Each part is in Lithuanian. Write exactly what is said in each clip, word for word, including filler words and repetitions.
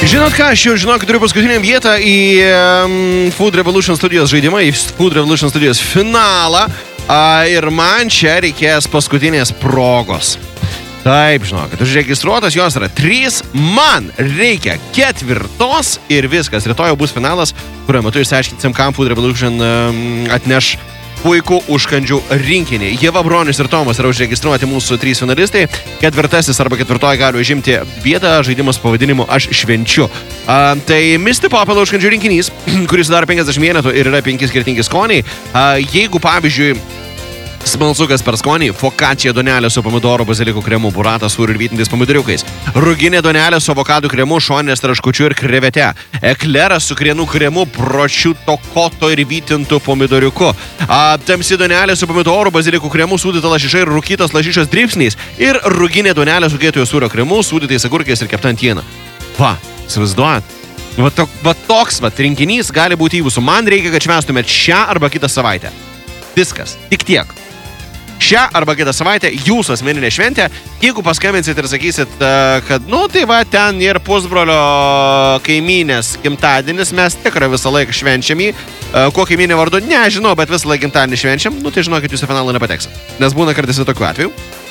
Žinot ką, aš jau žinau, kad turiu paskutinę vietą į um, Food Revolution studijos žaidimą, į Food Revolution studijos finalą. Uh, ir man čia reikės paskutinės progos. Taip, žinokit, užregistruotas jos yra trys, man reikia ketvirtos ir viskas. Rytoj jau bus finalas, kurio metu išsiaiškinsim, kam Food Revolution um, atneš puikų užkandžių rinkinį. Ieva, Bronius ir Tomas yra užregistruoti mūsų trys finalistai. Ketvirtasis arba ketvirtoji gali užimti vietą žaidimas pavadinimu Aš švenčiu. A, tai Misty Popolo užkandžių rinkinys, kuris sudaro penkiasdešimt vienetų ir yra penki skirtingi skoniai. A, jeigu, pavyzdžiui, smalsukas per skonį, fokačia donelė su pomidoro baziliko kremu, buratas sūriu ir vytintais pomidoriukais, ruginė donelė su avokadų kremu, šoninės traškučiu ir krevete, ekleras su krienų kremu, prosciutto koto ir vytintų pomidoriuku, a, tamsi donelė su pomidoro baziliko kremu, sūdyta lašiša ir rūkytas lašišos dribsniais ir ruginė donelė su kietojo sūrio kremu, sūdytais agurkais ir kepta antiena. Va, įsivaizduojat? Va, to, va toks va rinkinys gali būti jūsų. Man reikia, kad švęstumėt šią arba kitą savaitę. Viskas. Tik tiek. Šią arba kitą savaitę jūsų asmeninė šventė, jeigu paskambinsit ir sakysit, kad, nu, tai va, ten ir pusbrolio kaimynės gimtadienis, mes tikrai visą laiką švenčiam jį, kuo kaimynė vardu, nežinau, bet visą laiką gimtadienį švenčiam, nu, tai žinokit, jūs į finalą nepateksit, nes būna kartais tokių atvejų.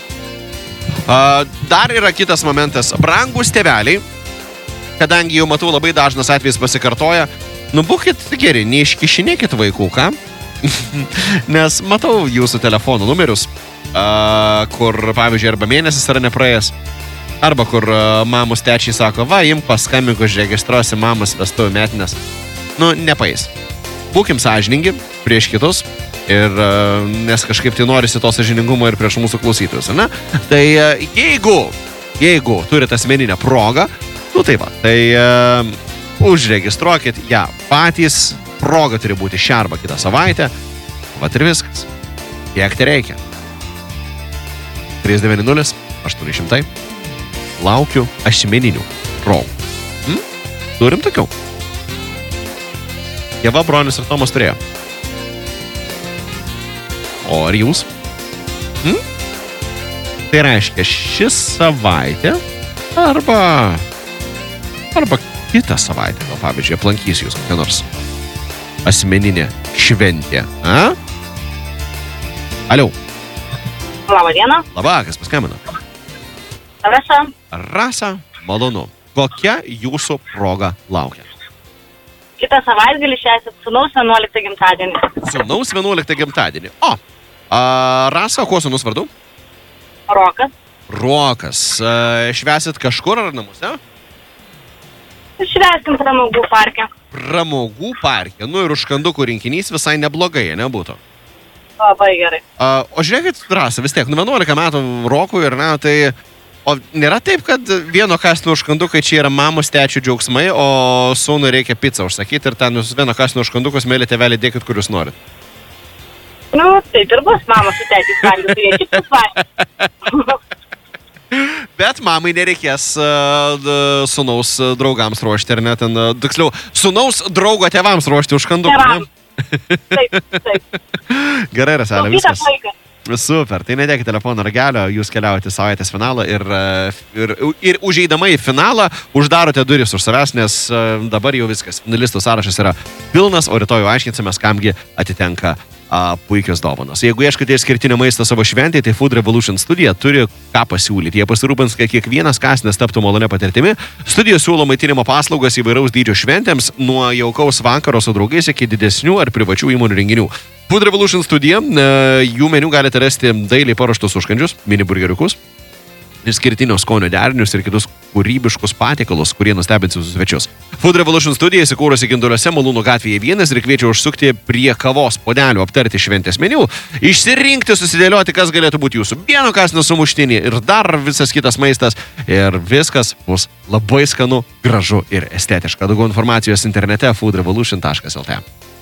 Dar yra kitas momentas, brangus tėveliai, kadangi jau matau labai dažnas atvejis pasikartoja, nu, būkit geri, neiškišinėkit vaikų, ką? Nes matau jūsų telefonų numerius, uh, kur, pavyzdžiui, arba mėnesis yra nepraėjęs, arba kur uh, mamos tečiai sako, va, imk paskambink, užregistruosi mamos vestuvių metinės. Nu, nepaeis. Būkim sąžiningi prieš kitus, ir, uh, nes kažkaip tai norisi to sąžiningumo ir prieš mūsų klausytojus, ne? Tai uh, jeigu, jeigu turite asmeninę progą, nu tai va, tai uh, užregistruokit ją patys. Proga turi būti šią arba kitą savaitę. Vat ir viskas. Kiek tai reikia? trys devyni nulis aštuoni šimtai. Laukiu asmeninių progų. Hm? Turim tokių. Ieva, Bronius ir Tomas turėjo. O ar jūs? Hm? Tai reiškia ši savaitė arba arba kitą savaitę. Gal, pavyzdžiui, aplankysiu jūs kokią nors asmeninė šventė. A? Aliau. Labą dieną. Labą, kas paskambino? Rasa. Rasa, malonu. Kokia jūsų proga laukia? Kitą savaitgalį švęsit sūnaus vienuoliktą gimtadienį. Sūnaus vienuoliktą gimtadienį. O, a, Rasa, kuo sūnus vardu? Rokas. Rokas. A, švęsit kažkur ar namuose? Švęskim pramogų parke. Pramogų parke. Nu ir užkandukų rinkinys visai neblogai, nebūtų. Labai gerai. A, o žiūrėkit, Rasa, vis tiek, nu vienuolika metų Rokui ir ne, tai... O nėra taip, kad vieno kąsnio užkandukai čia yra mamos tečių džiaugsmai, o sūnui reikia pizzą užsakyti ir ten jūs vieno kąsnio užkandukus, mėly tėvelį, dėkit, kur jūs norit. Nu, taip ir bus, mamos su tečiais valgyti, jie kitus valgyti. Bet mamai nereikės uh, sūnaus draugams ruošti, ar ne, ten, uh, tiksliau, sūnaus draugo tėvams ruošti užkandukų. Tėvams. Taip, taip. Gerai, Raselė, viskas. viskas. Super, tai nedėkite telefono ragelio, jūs keliaujate savaitės finalą ir, ir, ir užeidama į finalą uždarote duris už savęs, nes dabar jau viskas, finalistų sąrašas yra pilnas, o rytoj aiškinsimės, kamgi atitenka a, puikios dovanos. Jeigu ieškote išskirtinio maisto savo šventėje, tai Food Revolution studija turi ką pasiūlyti. Jie pasirūpins, kad kiekvienas kąsnis taptų malonę patirtimi. Studija siūlo maitinimo paslaugas įvairaus dydžio šventėms, nuo jaukaus vakaro su draugais iki didesnių ar privačių įmonių renginių. Food Revolution studija, jų meniu galite rasti dailiai paruoštus užkandžius, mini burgeriukus, išskirtinio skonio derinius ir kitus kūrybiškus patiekalus, kurie nustebins jūsų svečius. Food Revolution studija įsikūrusi Ginduliuose, Malūnų gatvėje vienas ir kviečia užsukti prie kavos puodelių, aptarti šventės meniu, išsirinkti, susidėlioti, kas galėtų būti jūsų vieno kąsnio sumuštinį ir dar visas kitas maistas. Ir viskas bus labai skanu, gražu ir estetiška. Daugiau informacijos internete food revolution taškas el t.